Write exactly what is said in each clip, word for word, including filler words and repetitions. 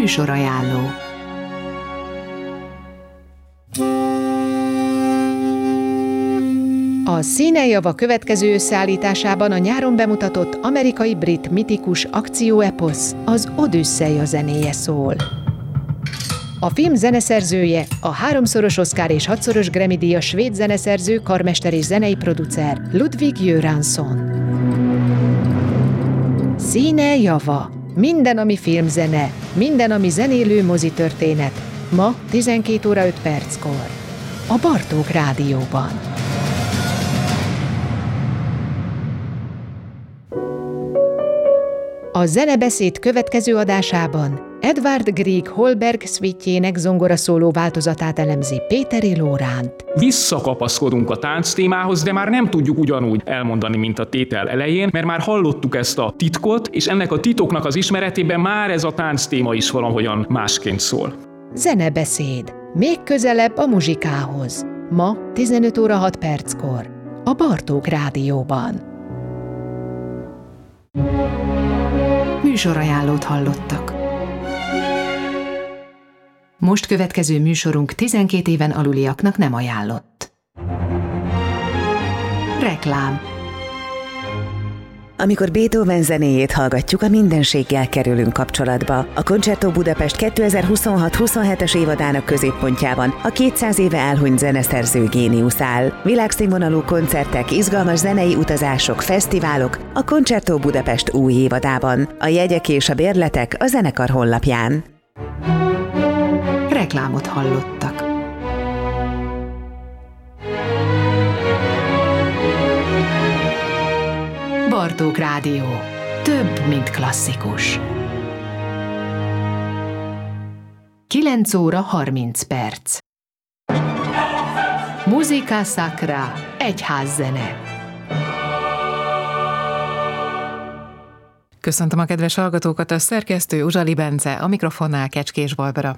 Műsorajánló. A Színejava következő összeállításában a nyáron bemutatott amerikai-brit mitikus akcióeposz, az Odüsszeia zenéje szól. A film zeneszerzője a háromszoros Oscar és hatszoros Grammy-díjas svéd zeneszerző, karmester és zenei producer Ludwig Göransson. Színejava. Minden, ami filmzene, minden, ami zenélő mozitörténet. Ma tizenkét óra öt perckor. A Bartók Rádióban. A zenebeszéd következő adásában Edvard Grieg Holberg szvítjének zongoraszóló változatát elemzi Péteri Lóránt. Visszakapaszkodunk a tánc témához, de már nem tudjuk ugyanúgy elmondani, mint a tétel elején, mert már hallottuk ezt a titkot, és ennek a titoknak az ismeretében már ez a tánc téma is valahogyan másként szól. Zenebeszéd. Még közelebb a muzsikához. Ma tizenöt óra hat perckor. A Bartók Rádióban. Műsorajánlót hallottak. Most következő műsorunk tizenkét éven aluliaknak nem ajánlott. Reklám. Amikor Beethoven zenéjét hallgatjuk, a mindenséggel kerülünk kapcsolatba. A Concerto Budapest kétezer-huszonhat huszonhetes évadának középpontjában a kétszáz éve elhunyt zeneszerző géniusz áll. Világszínvonalú koncertek, izgalmas zenei utazások, fesztiválok a Concerto Budapest új évadában. A jegyek és a bérletek a zenekar honlapján. Reklámot hallottak. Bartók Rádió. Több, mint klasszikus. kilenc óra harminc perc. Musica Sacra. Egyházzene. Köszöntöm a kedves hallgatókat, a szerkesztő Uzsali Bence, a mikrofonnál Kecskés Barbara.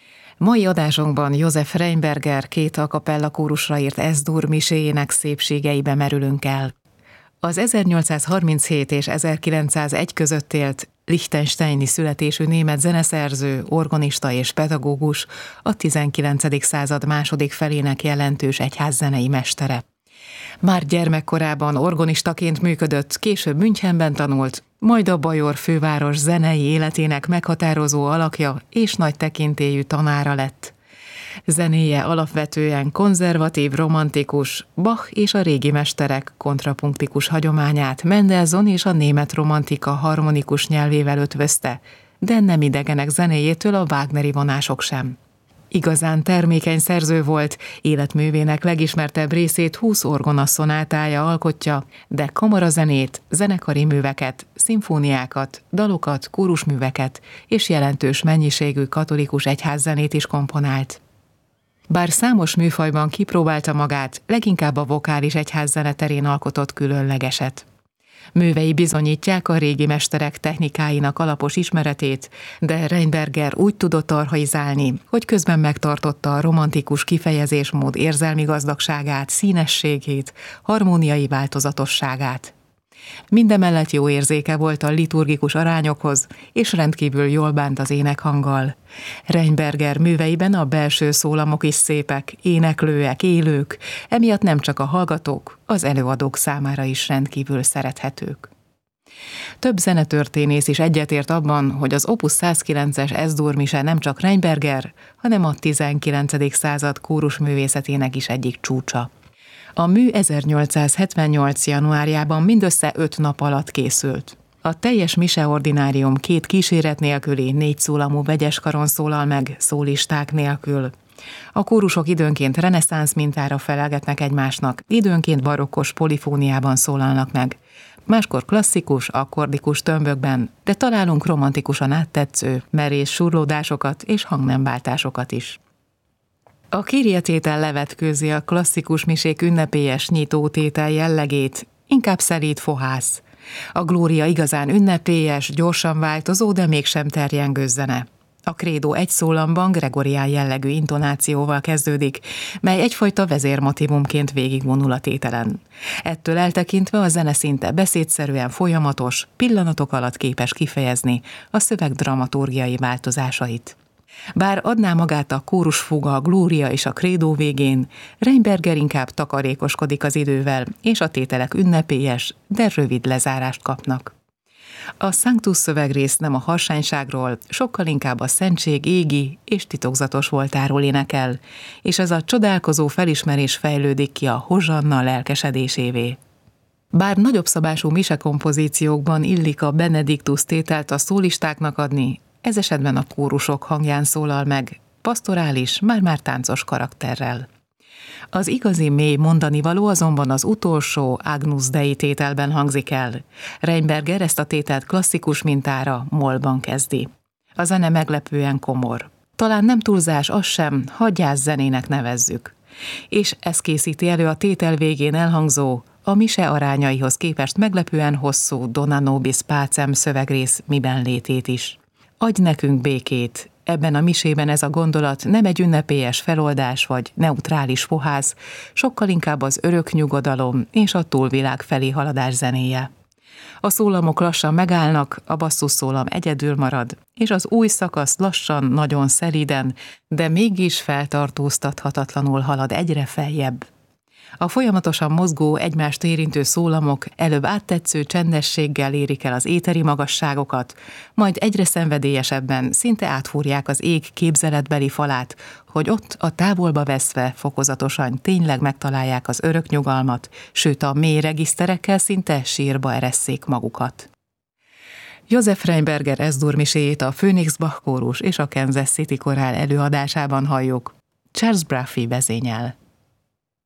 Mai adásunkban József Reinberger két a cappella kórusra írt Es-dur miséjének szépségeibe merülünk el. Az ezernyolcszázharminchét és ezerkilencszázegy között élt liechtensteini születésű német zeneszerző, organista és pedagógus, a tizenkilencedik század második felének jelentős egyházzenei mestere. Már gyermekkorában organistaként működött, később Münchenben tanult, majd a Bajor főváros zenei életének meghatározó alakja és nagy tekintélyű tanára lett. Zenéje alapvetően konzervatív, romantikus, Bach és a régi mesterek kontrapunktikus hagyományát Mendelssohn és a német romantika harmonikus nyelvével ötvözte, de nem idegenek zenéjétől a wagneri vonások sem. Igazán termékeny szerző volt, életművének legismertebb részét húsz orgonaszonátája alkotja, de kamarazenét, zenekari műveket, szimfóniákat, dalokat, kórusműveket és jelentős mennyiségű katolikus egyházzenét is komponált. Bár számos műfajban kipróbálta magát, leginkább a vokális egyházzene terén alkotott különlegeset. Művei bizonyítják a régi mesterek technikáinak alapos ismeretét, de Reinberger úgy tudott archaizálni, hogy közben megtartotta a romantikus kifejezésmód érzelmi gazdagságát, színességét, harmóniai változatosságát. Mindemellett jó érzéke volt a liturgikus arányokhoz, és rendkívül jól bánt az énekhanggal. Reinberger műveiben a belső szólamok is szépek, éneklőek, élők, emiatt nem csak a hallgatók, az előadók számára is rendkívül szerethetők. Több zenetörténész is egyetért abban, hogy az Opus százkilences Es-dur mise nem csak Reinberger, hanem a tizenkilencedik század kórusművészetének is egyik csúcsa. A mű ezernyolcszázhetvennyolc januárjában mindössze öt nap alatt készült. A teljes mise ordinárium két kíséret nélküli négy szólamú vegyes karon szólal meg, szólisták nélkül. A kórusok időnként reneszánsz mintára felelgetnek egymásnak, időnként barokkos polifóniában szólalnak meg. Máskor klasszikus, akkordikus tömbökben, de találunk romantikusan áttetsző, merész surlódásokat és hangnemváltásokat is. A Kyrie-tétel levetkőzi a klasszikus misék ünnepélyes nyitótétel jellegét, inkább szelíd fohász. A glória igazán ünnepélyes, gyorsan változó, de mégsem terjengő zene. A krédó egy szólamban gregorián jellegű intonációval kezdődik, mely egyfajta vezérmotívumként végigvonul a tételen. Ettől eltekintve a zene szinte beszédszerűen folyamatos, pillanatok alatt képes kifejezni a szöveg dramaturgiai változásait. Bár adná magát a kórusfuga, a glória és a krédó végén, Reinberger inkább takarékoskodik az idővel, és a tételek ünnepélyes, de rövid lezárást kapnak. A Sanctus szövegrész nem a harsányságról, sokkal inkább a szentség égi és titokzatos voltáról énekel, és ez a csodálkozó felismerés fejlődik ki a hozsanna lelkesedésévé. Bár nagyobb szabású mise kompozíciókban illik a benediktus tételt a szólistáknak adni, ez esetben a kórusok hangján szólal meg, pasztorális, már-már táncos karakterrel. Az igazi mély mondanivaló azonban az utolsó Agnus Dei tételben hangzik el. Reinberger ezt a tételt klasszikus mintára mollban kezdi. A zene meglepően komor. Talán nem túlzás az sem, ha gyászzenének nevezzük. És ez készíti elő a tétel végén elhangzó, a mise arányaihoz képest meglepően hosszú Dona nobis pacem szövegrész miben létét is. Adj nekünk békét! Ebben a misében ez a gondolat nem egy ünnepélyes feloldás vagy neutrális fohász, sokkal inkább az örök nyugodalom és a túlvilág felé haladás zenéje. A szólamok lassan megállnak, a basszusszólam egyedül marad, és az új szakasz lassan, nagyon szelíden, de mégis feltartóztathatatlanul halad egyre feljebb. A folyamatosan mozgó, egymást érintő szólamok előbb áttetsző csendességgel érik el az éteri magasságokat, majd egyre szenvedélyesebben szinte átfúrják az ég képzeletbeli falát, hogy ott a távolba veszve fokozatosan tényleg megtalálják az örök nyugalmat, sőt a mély regiszterekkel szinte sírba eresszék magukat. Josef Reinberger Es-Dur miséjét a Phoenix Bach kórus és a Kansas City korál előadásában halljuk. Charles Bruffy vezényel.